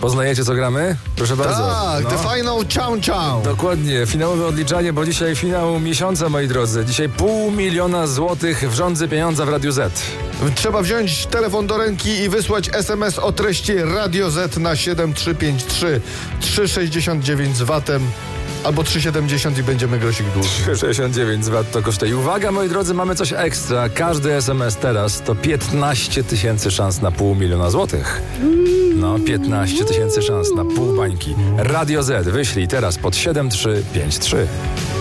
Poznajecie, co gramy? Proszę bardzo. Tak, The Final Countdown. Dokładnie, finałowe odliczanie, bo dzisiaj finał miesiąca, moi drodzy. Dzisiaj 500 000 złotych w rządzy pieniądza w Radiu Z. Trzeba wziąć telefon do ręki i wysłać SMS o treści Radio Z na 7353 369 z VAT-em albo 3,70 i będziemy grosik dłuższy. 69 W to kosztuje. I uwaga, moi drodzy, mamy coś ekstra. Każdy SMS teraz to 15 000 szans na 500 000 złotych. No, 15 000 szans na pół bańki. Radio Z wyślij teraz pod 7353.